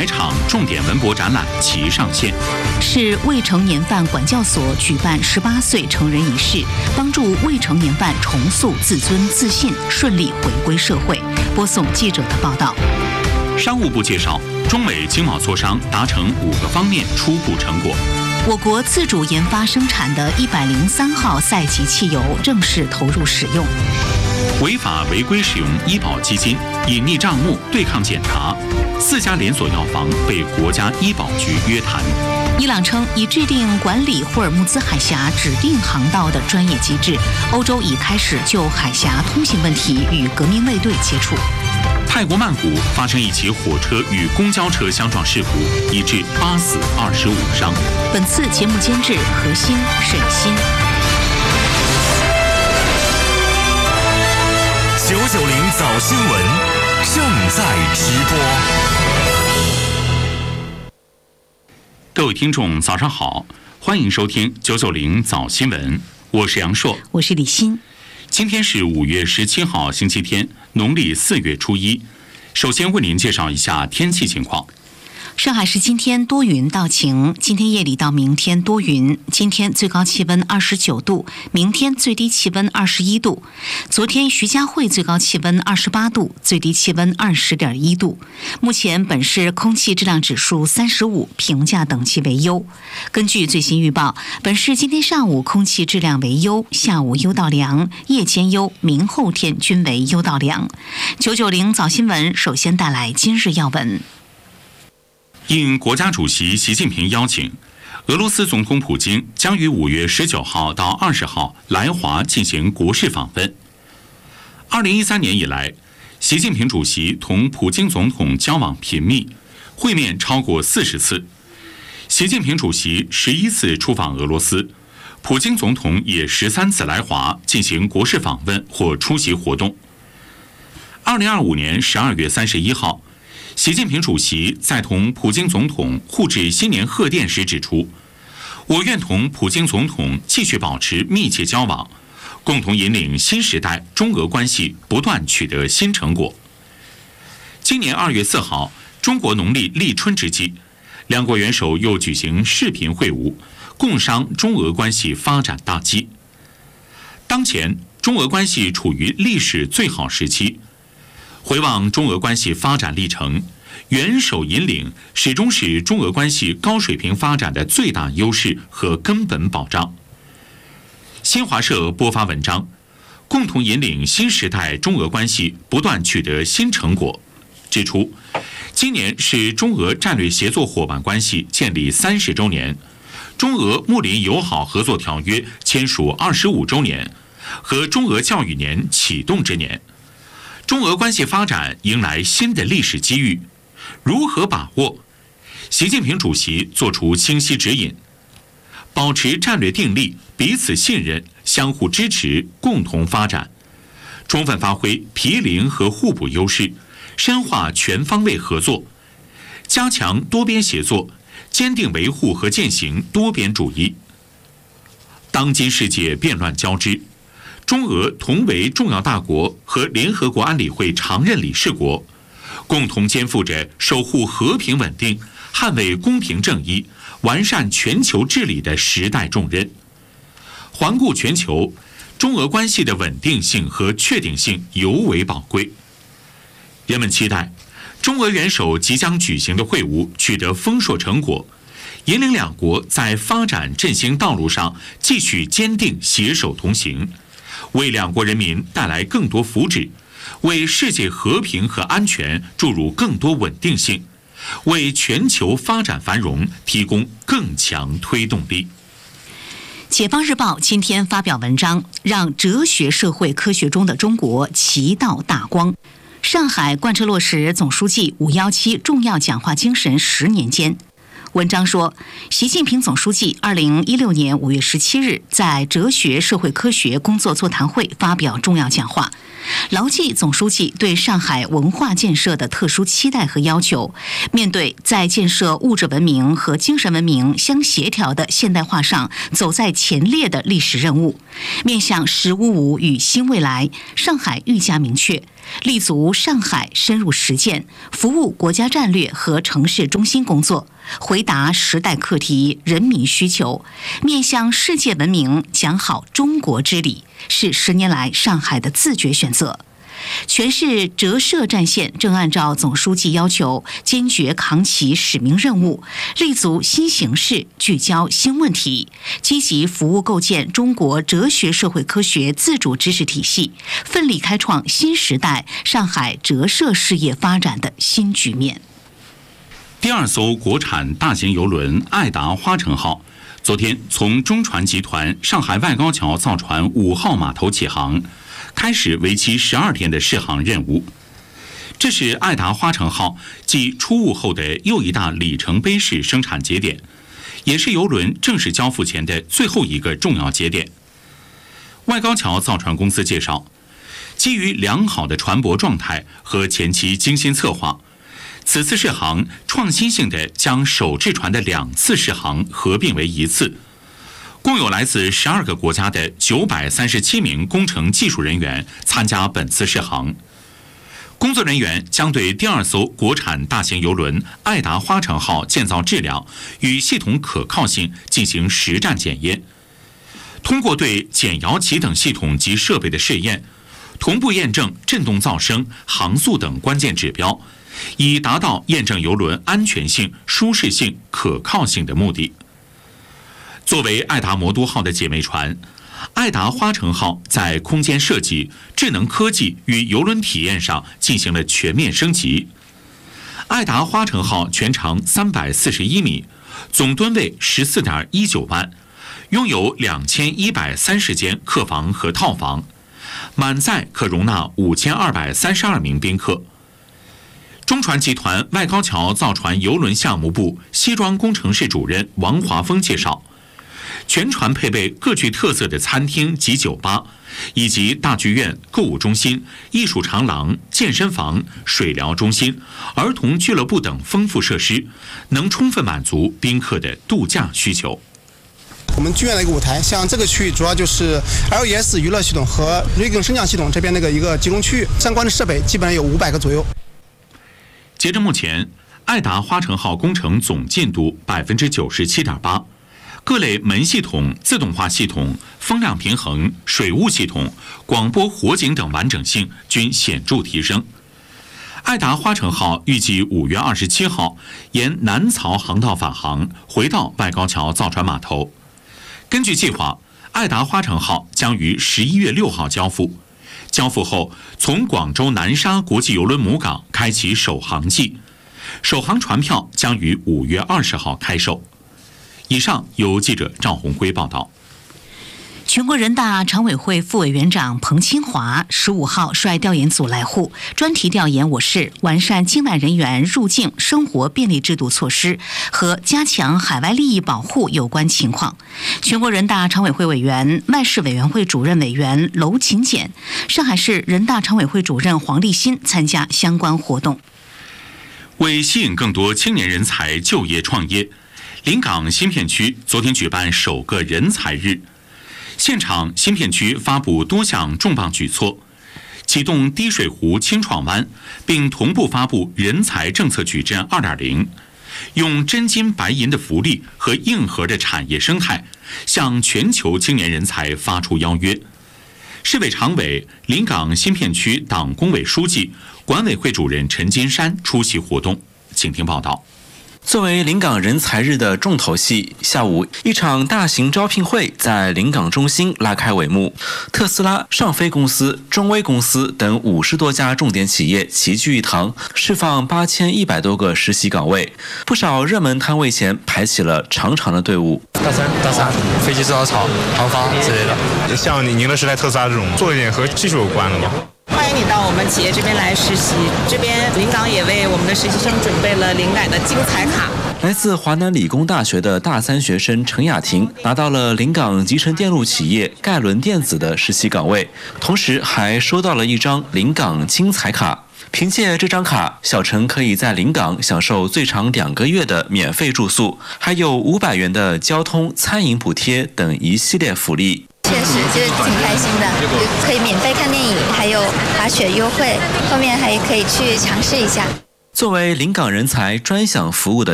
场重点文博展览齐上线。 市未成年犯管教所举办18岁成人仪式，帮助未成年犯重塑自尊自信，顺利回归社会。播送记者的报道。 商务部介绍，中美经贸磋商达成5个方面初步成果。 我国自主研发生产的103号赛级汽油正式投入使用。 违法违规使用医保基金、隐匿账目对抗检查，4家连锁药房被国家医保局约谈。 伊朗称已制定管理霍尔木兹海峡指定航道的专业机制，欧洲已开始就海峡通行问题与革命卫队接触。 泰国曼谷发生一起火车与公交车相撞事故，已致8死25伤。 本次节目监制何欣、沈欣。 990早新闻正在直播。 各位听众，早上好，欢迎收听990早新闻，我是杨硕， 我是李欣。 今天是5月17号，星期天，农历4月初1。首先为您介绍一下天气情况。 上海市今天多云到晴，今天夜里到明天多云，今天最高气温29度，明天最低气温21度。昨天徐家汇最高气温28度，最低气温20.1度。目前本市空气质量指数35，评价等级为优。根据最新预报，本市今天上午空气质量为优，下午优到良，夜间优，明后天均为优到良。990早新闻首先带来今日要闻。 应国家主席习近平邀请，俄罗斯总统普京将于5月19号到20号来华进行国事访问。2013年以来，习近平主席同普京总统交往频密，会面超过40次。习近平主席11次出访俄罗斯，普京总统也13次来华进行国事访问或出席活动。2025年12月31号，习近平主席在同普京总统互致新年贺电时指出，我愿同普京总统继续保持密切交往，共同引领新时代中俄关系不断取得新成果。今年2月4号，中国农历立春之际，两国元首又举行视频会晤，共商中俄关系发展大计。当前，中俄关系处于历史最好时期。回望中俄关系发展历程，元首引领始终是中俄关系高水平发展的最大优势和根本保障。新华社播发文章，共同引领新时代中俄关系不断取得新成果，指出，今年是中俄战略协作伙伴关系建立30周年，中俄睦邻友好合作条约签署25周年和中俄教育年启动之年。中俄关系发展迎来新的历史机遇，如何把握？习近平主席作出清晰指引，保持战略定力，彼此信任，相互支持，共同发展，充分发挥毗邻和互补优势，深化全方位合作，加强多边协作，坚定维护和践行多边主义。当今世界变乱交织，中俄同为重要大国和联合国安理会常任理事国，共同肩负着守护和平稳定、捍卫公平正义、完善全球治理的时代重任。环顾全球，中俄关系的稳定性和确定性尤为宝贵。人们期待中俄元首即将举行的会晤取得丰硕成果，引领两国在发展振兴道路上继续坚定携手同行，为两国人民带来更多福祉，为世界和平和安全注入更多稳定性，为全球发展繁荣提供更强推动力。 解放日报今天发表文章，让哲学社会科学中的中国其道大光。上海贯彻落实总书记517重要讲话精神10年间。文章说，习近平总书记2016年5月17日在哲学社会科学工作座谈会发表重要讲话，牢记总书记对上海文化建设的特殊期待和要求，面对在建设物质文明和精神文明相协调的现代化上走在前列的历史任务，面向“十五五”与新未来，上海愈加明确， 立足上海深入实践，服务国家战略和城市中心工作，回答时代课题、人民需求，面向世界文明讲好中国之理，是10年来上海的自觉选择。全市折射战线正按照总书记要求，坚决扛起使命任务，立足新形势，聚焦新问题，积极服务构建中国哲学社会科学自主知识体系，奋力开创新时代上海折射事业发展的新局面。 第2艘国产大型邮轮爱达花城号昨天从中船集团上海外高桥造船5号码头起航，开始为期12天的试航任务。这是爱达花城号继出坞后的又一大里程碑式生产节点，也是邮轮正式交付前的最后一个重要节点。外高桥造船公司介绍，基于良好的船舶状态和前期精心策划，此次试航创新性地将首制船的2次试航合并为1次，共有来自12个国家的937名工程技术人员参加本次试航。工作人员将对第2艘国产大型邮轮爱达花城号建造质量与系统可靠性进行实战检验，通过对减摇起等系统及设备的试验，同步验证振动噪声、航速等关键指标，以达到验证邮轮安全性、舒适性、可靠性的目的。作为爱达魔都号的姐妹船，爱达花城号在空间设计、智能科技与邮轮体验上进行了全面升级。爱达花城号全长341米，总吨位14.19万，拥有2130间客房和套房，满载可容纳5232名宾客。中船集团外高桥造船邮轮项目部西装工程室主任王华峰介绍，全船配备各具特色的餐厅及酒吧，以及大剧院、购物中心、艺术长廊、健身房、水疗中心、儿童俱乐部等丰富设施，能充分满足宾客的度假需求。 我们剧院的一个舞台，像这个区域主要就是 LES 娱乐系统和 Rigging 升降系统这边一个集中区域，相关的设备基本上有500个左右。 截至目前，爱达花城号工程总进度97.8%，各类门系统、自动化系统、风量平衡、水务系统、广播火警等完整性均显著提升。爱达花城号预计5月27号沿南槽航道返航，回到外高桥造船码头。根据计划，爱达花城号将于11月6号交付。交付后，从广州南沙国际邮轮母港开启首航季，首航船票将于5月20号开售。以上由记者赵红辉报道。 全国人大常委会副委员长彭清华15号率调研组来沪，专题调研我市完善境外人员入境生活便利制度措施和加强海外利益保护有关情况。全国人大常委会委员、外事委员会主任委员娄勤俭、上海市人大常委会主任黄立新参加相关活动。 为吸引更多青年人才就业创业，临港新片区昨天举办首个人才日。现场，新片区发布多项重磅举措，启动滴水湖轻创湾，并同步发布人才政策矩阵 2.0， 用真金白银的福利和硬核的产业生态，向全球青年人才发出邀约。市委常委、临港新片区党工委书记、管委会主任陈金山出席活动，请听报道。 作为临港人才日的重头戏，下午一场大型招聘会在临港中心拉开帷幕。特斯拉、上飞公司、中微公司等50多家重点企业齐聚一堂，释放8100多个实习岗位。不少热门摊位前排起了长长的队伍。 大三，飞机制造厂、航发之类的。 像您的时代特斯拉这种，做一点和技术有关的吗？ 欢迎你到我们企业这边来实习，这边临港也为我们的实习生准备了灵感的精彩卡。 来自华南理工大学的大3学生陈雅婷拿到了临港集成电路企业盖伦电子的实习岗位，同时还收到了一张临港精彩卡。凭借这张卡，小陈可以在临港享受最长2个月的免费住宿，还有500元的交通、餐饮补贴等一系列福利。 确实就是挺开心的，可以免费看电影，还有滑雪优惠，后面还可以去尝试一下。 作为临港人才专享服务的